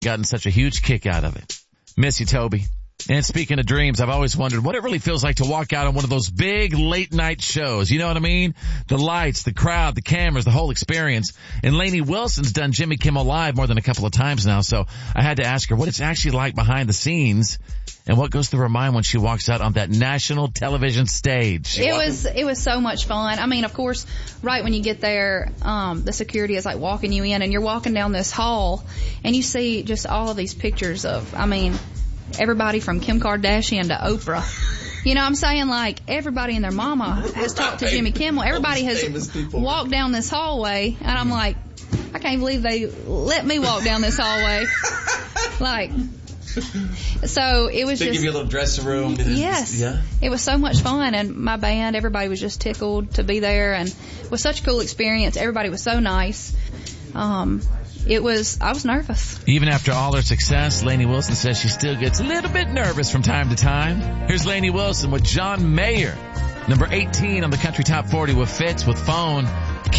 gotten such a huge kick out of it. Miss you, Toby. And speaking of dreams, I've always wondered what it really feels like to walk out on one of those big late night shows. You know what I mean? The lights, the crowd, the cameras, the whole experience. And Lainey Wilson's done Jimmy Kimmel Live more than a couple of times now, so I had to ask her what it's actually like behind the scenes and what goes through her mind when she walks out on that national television stage. It was so much fun. I mean, of course, right when you get there, the security is like walking you in, and you're walking down this hall and you see just all of these pictures of, I mean, everybody from Kim Kardashian to Oprah. You know what I'm saying? Like, everybody and their mama has talked to Jimmy Kimmel. Everybody has walked down this hallway, and I'm like, I can't believe they let me walk down this hallway. Like, so it was they just... give you a little dressing room. Yes. Yeah. It was so much fun, and my band, everybody was just tickled to be there, and it was such a cool experience. Everybody was so nice. I was nervous. Even after all her success, Lainey Wilson says she still gets a little bit nervous from time to time. Here's Lainey Wilson with John Mayer, number 18 on the Country Top 40 with Fitz with Phone.